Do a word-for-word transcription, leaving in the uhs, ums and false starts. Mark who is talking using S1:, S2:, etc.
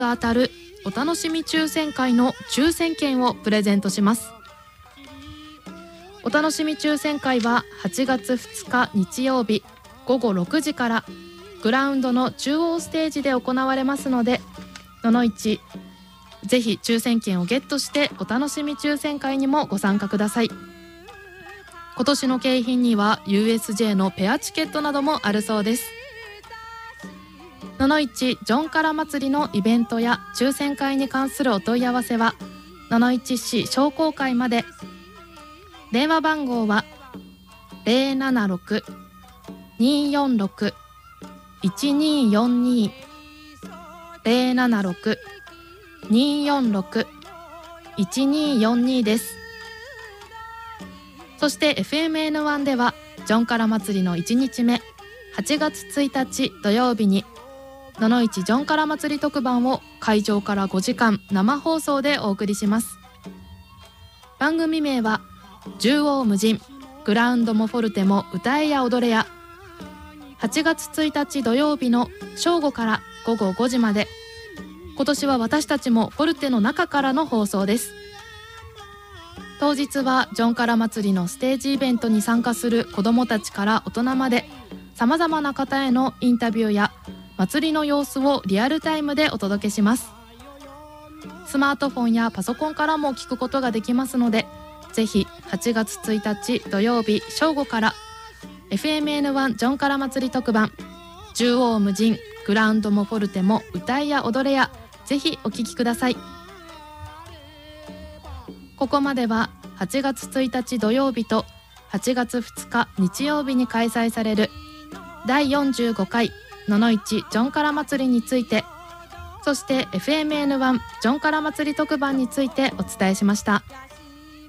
S1: が当たるお楽しみ抽選会の抽選券をプレゼントします。お楽しみ抽選会ははちがつふつか日曜日ごごろくじからグラウンドの中央ステージで行われますので、ののいちぜひ抽選券をゲットしてお楽しみ抽選会にもご参加ください。今年の景品には ユーエスジェー のペアチケットなどもあるそうです。ののいちジョンカラ祭りのイベントや抽選会に関するお問い合わせはののいち市商工会まで。電話番号は ゼロななろく にーよんろく いちにーよんにー ゼロななろく にーよんろく いちにーよんにー です。そして エフエムエヌワン ではジョンカラ祭りのいちにちめはちがつついたち土曜日にののいちジョンカラ祭り特番を会場からごじかん生放送でお送りします。番組名は縦横無尽グラウンドもフォルテも歌えや踊れや。はちがつついたち土曜日の正午からごごごじまで。今年は私たちもフォルテの中からの放送です。当日はジョンカラ祭りのステージイベントに参加する子どもたちから大人までさまざまな方へのインタビューや祭りの様子をリアルタイムでお届けします。スマートフォンやパソコンからも聞くことができますので、ぜひはちがつついたち土曜日正午から エフエムエヌワン ジョンカラ祭り特番縦横無尽グラウンドもフォルテも歌いや踊れや、ぜひお聞きください。ここまでははちがつついたち土曜日とはちがつふつか日曜日に開催されるだいよんじゅうごかいののいちジョンカラ祭りについて、そして エフエムエヌワン ジョンカラ祭り特番についてお伝えしました。